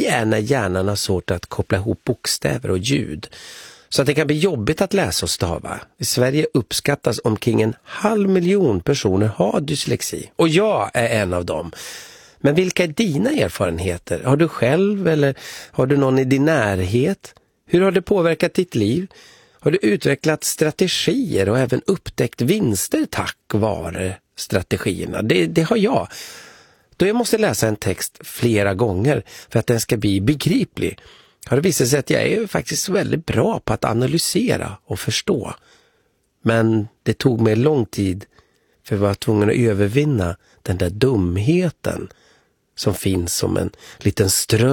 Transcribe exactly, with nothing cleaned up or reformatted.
är när hjärnan har svårt att koppla ihop bokstäver och ljud. Så att det kan bli jobbigt att läsa och stava. I Sverige uppskattas omkring en halv miljon personer har dyslexi. Och jag är en av dem. Men vilka är dina erfarenheter? Har du själv eller har du någon i din närhet? Hur har det påverkat ditt liv? Har du utvecklat strategier och även upptäckt vinster tack vare strategierna? Det, det har jag. Då jag måste läsa en text flera gånger för att den ska bli begriplig har det visat sig att jag är faktiskt väldigt bra på att analysera och förstå. Men det tog mig lång tid för jag var tvungen att övervinna den där dumheten som finns som en liten ström